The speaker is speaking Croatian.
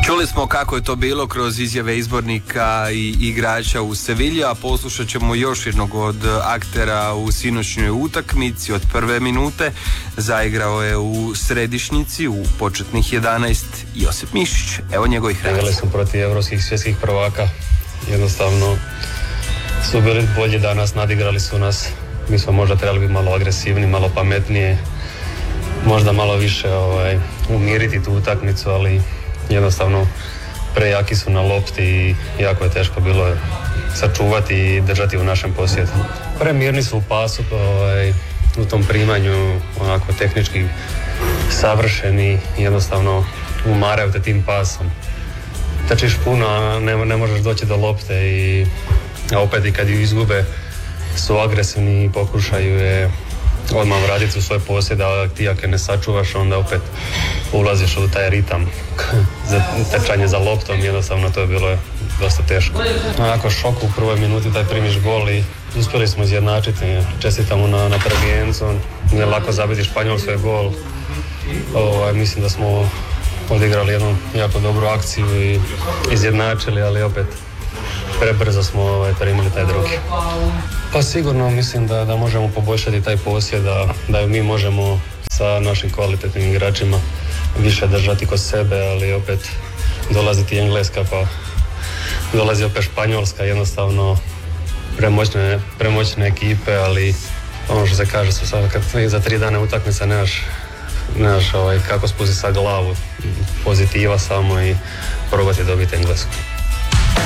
Čuli smo kako je to bilo kroz izjave izbornika i igrača u Sevilji, a poslušat ćemo još jednog od aktera u sinoćnjoj utakmici. Od prve minute zaigrao je u središnjici u početnih 11 Josip Mišić. Evo njegovih reakcija. Igrali smo protiv evropskih svjetskih prvaka. Jednostavno su bili bolji danas, nadigrali su nas. Mi smo možda trebali biti malo agresivni, malo pametnije, možda malo više umiriti tu utakmicu, ali jednostavno prejaki su na lopti i jako je teško bilo sačuvati i držati u našem posjedu. Premirni su u pasu, u tom primanju, onako tehnički savršeni, jednostavno umaraju te tim pasom. Trčiš puno, a ne možeš doći do lopte a opet i kad ju izgube su agresivni i pokušaju je odmah vratiti u svoj posjed, a ti ako ne sačuvaš, onda opet ulaziš u taj ritam za trčanje za loptom. Jednostavno to je bilo dosta teško. Onako šok u prvoj minuti, taj primiš gol i uspjeli smo izjednačiti. Čestitamo na prvijencu, nije lako zabiti Španjolskoj gol. Mislim da smo odigrali jednu jako dobru akciju i izjednačili, ali opet prebrzo smo primili taj drugi. Pa sigurno mislim da možemo poboljšati taj posjed, da mi možemo sa našim kvalitetnim igračima više držati kod sebe, ali opet dolaziti Engleska, pa dolazi opet Španjolska, jednostavno premoćne ekipe, ali ono što se kaže, kad za 3 dana utakmica nemaš kako spustiti sa glavu, pozitiva samo i probati dobiti Englesku.